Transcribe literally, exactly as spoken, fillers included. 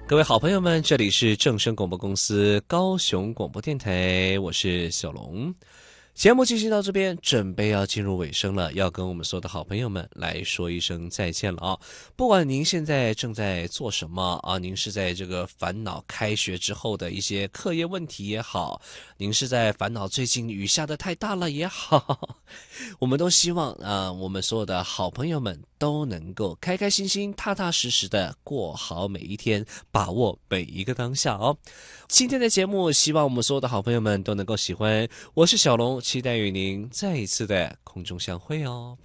各位好朋友们，这里是正声广播公司高雄广播电台，我是小龙。节目进行到这边，准备要进入尾声了，要跟我们所有的好朋友们来说一声再见了啊！不管您现在正在做什么啊，您是在这个烦恼开学之后的一些课业问题也好，您是在烦恼最近雨下的太大了也好，我们都希望啊，我们所有的好朋友们都能够开开心心、踏踏实实的过好每一天，把握每一个当下哦。今天的节目，希望我们所有的好朋友们都能够喜欢。我是小龙，期待与您再一次的空中相会哦。